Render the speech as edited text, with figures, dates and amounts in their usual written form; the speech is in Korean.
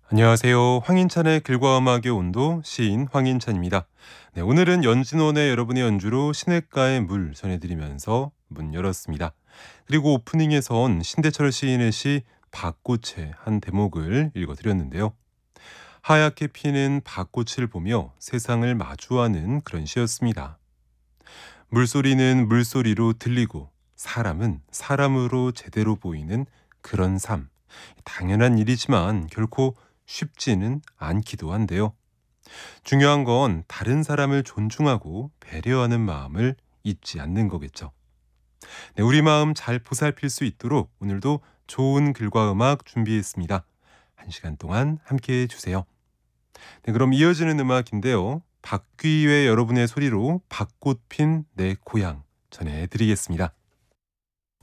안녕하세요. 황인찬의 글과 음악의 온도 시인 황인찬입니다. 네, 오늘은 연진원의 여러분의 연주로 시냇가의 물 전해드리면서 문 열었습니다. 그리고 오프닝에선 신대철 시인의 시 밭꽃의 한 대목을 읽어드렸는데요. 하얗게 피는 밭꽃을 보며 세상을 마주하는 그런 시였습니다. 물소리는 물소리로 들리고 사람은 사람으로 제대로 보이는 그런 삶. 당연한 일이지만 결코 쉽지는 않기도 한데요. 중요한 건 다른 사람을 존중하고 배려하는 마음을 잊지 않는 거겠죠. 네, 우리 마음 잘 보살필 수 있도록 오늘도 좋은 글과 음악 준비했습니다. 1시간 동안 함께해 주세요. 네, 그럼 이어지는 음악인데요. 박귀의 여러분의 소리로 밭꽃 핀 내 고향 전해드리겠습니다.